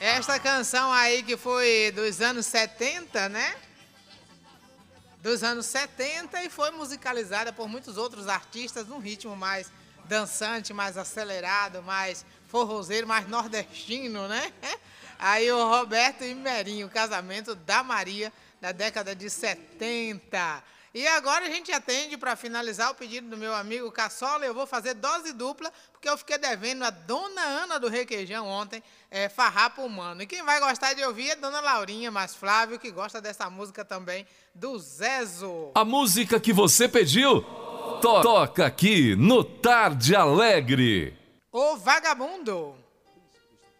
Esta canção aí que foi dos anos 70, né? Dos anos 70 e foi musicalizada por muitos outros artistas num ritmo mais dançante, mais acelerado, mais forrozeiro, mais nordestino, né? Aí o Roberto e Merinho, o casamento da Maria, da década de 70. E agora a gente atende para finalizar o pedido do meu amigo Cassola. Eu vou fazer dose dupla, porque eu fiquei devendo a Dona Ana do Requeijão ontem, Farrapo Humano. E quem vai gostar de ouvir é Dona Laurinha, mas Flávio, que gosta dessa música também, do Zezo. A música que você pediu, toca aqui no Tarde Alegre. O Vagabundo.